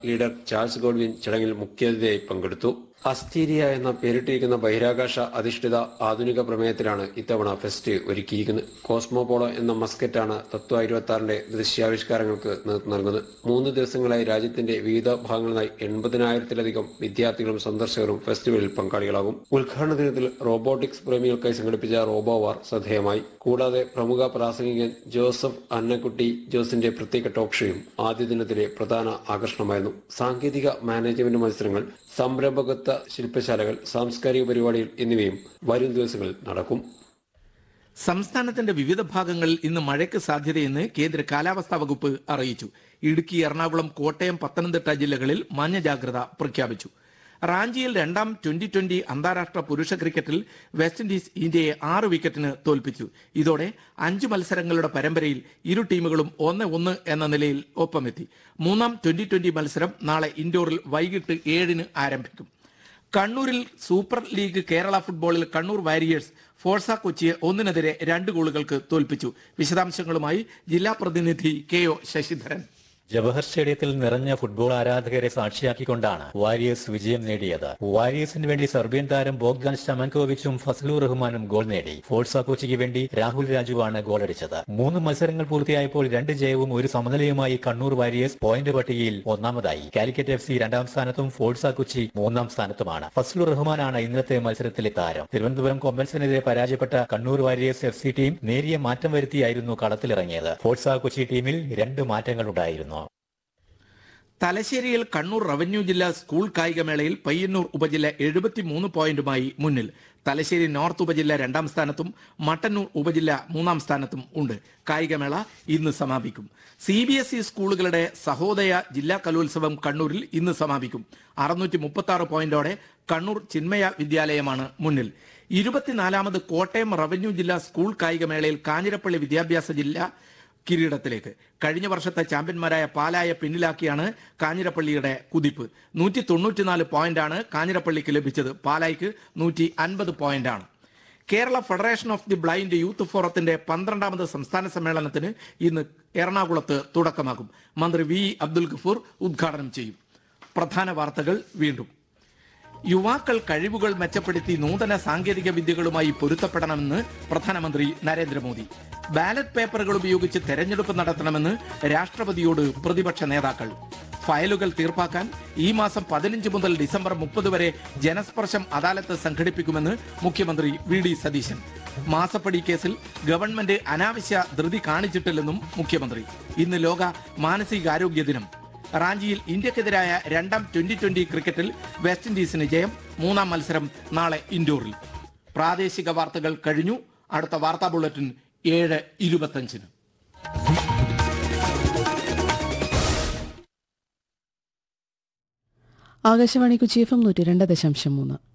Leader Charles Godwin ചടങ്ങിൽ മുഖ്യാതിഥിയായി പങ്കെടുത്തു. അസ്റ്റീരിയ എന്ന പേരിട്ടിരിക്കുന്ന ബഹിരാകാശ അധിഷ്ഠിത ആധുനിക പ്രമേയത്തിലാണ് ഇത്തവണ ഫെസ്റ്റ് ഒരുക്കിയിരിക്കുന്നത്. കോസ്മോപോളോ എന്ന മസ്കറ്റാണ് തത്വ 26ന്റെ ദൃശ്യാവിഷ്കാരങ്ങൾക്ക് നേതൃത്വം നൽകുന്നത്. 3 ദിവസങ്ങളായി രാജ്യത്തിന്റെ വിവിധ ഭാഗങ്ങളിലായി 80,000-ലധികം വിദ്യാർത്ഥികളും സന്ദർശകരും ഫെസ്റ്റിവലിൽ പങ്കാളികളാകും. ഉദ്ഘാടന ദിനത്തിൽ റോബോട്ടിക്സ് പ്രേമികൾക്കായി സംഘടിപ്പിച്ച റോബോവാർ ശ്രദ്ധേയമായി. കൂടാതെ പ്രമുഖ പ്രാസംഗികൻ ജോസഫ് അന്നക്കുട്ടി ജോസിന്റെ പ്രത്യേക ടോക്ക് ഷോയും ആദ്യ ദിനത്തിലെ പ്രധാന ആകർഷണമായിരുന്നു. സാങ്കേതിക മാനേജ്മെന്റ് മത്സരങ്ങൾ, സംരംഭകത്വ ശില്പശാലകൾ, സാംസ്കാരിക പരിപാടികൾ എന്നിവയും വരും ദിവസങ്ങളിൽ നടക്കും. സംസ്ഥാനത്തിന്റെ വിവിധ ഭാഗങ്ങളിൽ ഇന്ന് മഴയ്ക്ക് സാധ്യതയെന്ന് കേന്ദ്ര കാലാവസ്ഥാ വകുപ്പ് അറിയിച്ചു. ഇടുക്കി, എറണാകുളം, കോട്ടയം, പത്തനംതിട്ട ജില്ലകളിൽ മഞ്ഞ ജാഗ്രത പ്രഖ്യാപിച്ചു. റാഞ്ചിയിൽ രണ്ടാം 2020 അന്താരാഷ്ട്ര പുരുഷ ക്രിക്കറ്റിൽ വെസ്റ്റ് ഇൻഡീസ് ഇന്ത്യയെ 6 വിക്കറ്റിന് തോൽപ്പിച്ചു. ഇതോടെ 5 മത്സരങ്ങളുടെ പരമ്പരയിൽ ഇരു ടീമുകളും 1-1 എന്ന നിലയിൽ ഒപ്പമെത്തി. മൂന്നാം 2020 മത്സരം നാളെ ഇൻഡോറിൽ വൈകിട്ട് 7-ന് ആരംഭിക്കും. കണ്ണൂരിൽ സൂപ്പർ ലീഗ് കേരള ഫുട്ബോളിൽ കണ്ണൂർ വാരിയേഴ്സ് ഫോഴ്സ കൊച്ചിയെ 1-നെതിരെ 2 ഗോളുകൾക്ക് തോൽപ്പിച്ചു. വിശദാംശങ്ങളുമായി ജില്ലാ പ്രതിനിധി KO ശശിധരൻ. ജവഹർ സ്റ്റേഡിയത്തിൽ നിറഞ്ഞ ഫുട്ബോൾ ആരാധകരെ സാക്ഷിയാക്കിക്കൊണ്ടാണ് വാരിയേഴ്സ് വിജയം നേടിയത്. വാരിയേഴ്സിന് വേണ്ടി സെർബിയൻ താരം ബോഗ്ദാൻ സ്റ്റമൻകോവിച്ചും ഫസലു റഹ്മാനും ഗോൾ നേടി. ഫോഴ്സ കൊച്ചിക്ക് വേണ്ടി രാഹുൽ രാജുവാണ് ഗോളടിച്ചത്. 3 മത്സരങ്ങൾ പൂർത്തിയായപ്പോൾ 2 ജയവും 1 സമനിലയുമായി കണ്ണൂർ വാരിയേഴ്സ് പോയിന്റ് പട്ടികയിൽ ഒന്നാമതായി. കാലിക്കറ്റ് FC 2ാം സ്ഥാനത്തും ഫോഴ്സ കൊച്ചി 3ാം സ്ഥാനത്തുമാണ്. ഫസലു റഹ്മാനാണ് ഇന്നത്തെ മത്സരത്തിലെ താരം. തിരുവനന്തപുരം കൊമ്പൻസിനെതിരെ പരാജയപ്പെട്ട കണ്ണൂർ വാരിയേഴ്സ് FC ടീം നേരിയ മാറ്റം വരുത്തിയായിരുന്നു കളത്തിലിറങ്ങിയത്. ഫോഴ്സ കൊച്ചി ടീമിൽ 2 മാറ്റങ്ങളുണ്ടായിരുന്നു. തലശ്ശേരിയിൽ കണ്ണൂർ റവന്യൂ ജില്ലാ സ്കൂൾ കായികമേളയിൽ പയ്യന്നൂർ ഉപജില്ല 73 പോയിന്റുമായി മുന്നിൽ. തലശ്ശേരി നോർത്ത് ഉപജില്ല 2ാം സ്ഥാനത്തും മട്ടന്നൂർ ഉപജില്ല 3ാം സ്ഥാനത്തും ഉണ്ട്. കായികമേള ഇന്ന് സമാപിക്കും. CBSE സ്കൂളുകളുടെ സഹോദയ ജില്ലാ കലോത്സവം കണ്ണൂരിൽ ഇന്ന് സമാപിക്കും. 636 പോയിന്റോടെ കണ്ണൂർ ചിന്മയ വിദ്യാലയമാണ് മുന്നിൽ. 24ാമത് കോട്ടയം റവന്യൂ ജില്ലാ സ്കൂൾ കായികമേളയിൽ കാഞ്ഞിരപ്പള്ളി വിദ്യാഭ്യാസ ജില്ല കിരീടത്തിലേക്ക്. കഴിഞ്ഞ വർഷത്തെ ചാമ്പ്യന്മാരായ പാലായെ പിന്നിലാക്കിയാണ് കാഞ്ഞിരപ്പള്ളിയുടെ കുതിപ്പ്. 194 പോയിന്റാണ് കാഞ്ഞിരപ്പള്ളിക്ക് ലഭിച്ചത്. പാലായ്ക്ക് 150 പോയിന്റാണ്. Kerala federation of the blind youth ഫോറത്തിന്റെ 12ാമത് സംസ്ഥാന സമ്മേളനത്തിന് ഇന്ന് എറണാകുളത്ത് തുടക്കമാകും. മന്ത്രി VE അബ്ദുൽ ഗഫൂർ ഉദ്ഘാടനം ചെയ്യും. പ്രധാന വാർത്തകൾ വീണ്ടും. യുവാക്കൾ കഴിവുകൾ മെച്ചപ്പെടുത്തി നൂതന സാങ്കേതിക വിദ്യകളുമായി പൊരുത്തപ്പെടണമെന്ന് പ്രധാനമന്ത്രി നരേന്ദ്രമോദി. ബാലറ്റ് പേപ്പറുകൾ ഉപയോഗിച്ച് തെരഞ്ഞെടുപ്പ് നടത്തണമെന്ന് രാഷ്ട്രപതിയോട് പ്രതിപക്ഷ നേതാക്കൾ. ഫയലുകൾ തീർപ്പാക്കാൻ ഈ മാസം 15 മുതൽ ഡിസംബർ 30 വരെ ജനസ്പർശം അദാലത്ത് സംഘടിപ്പിക്കുമെന്ന് മുഖ്യമന്ത്രി VD സതീശൻ. മാസപ്പടി കേസിൽ ഗവൺമെന്റ് അനാവശ്യ ധൃതി കാണിച്ചിട്ടില്ലെന്നും മുഖ്യമന്ത്രി. ഇന്ന് ലോക മാനസികാരോഗ്യ ദിനം. റാഞ്ചിയിൽ ഇന്ത്യക്കെതിരായ രണ്ടാം 2020 ക്രിക്കറ്റിൽ വെസ്റ്റ് ഇൻഡീസിന് ജയം. 3ാം മത്സരം നാളെ ഇൻഡോറിൽ. പ്രാദേശിക വാർത്തകൾ കഴിഞ്ഞു. അടുത്ത വാർത്താ ബുള്ളറ്റിൻ 7:25. ആകാശവാണി കൊച്ചി FM 102.3.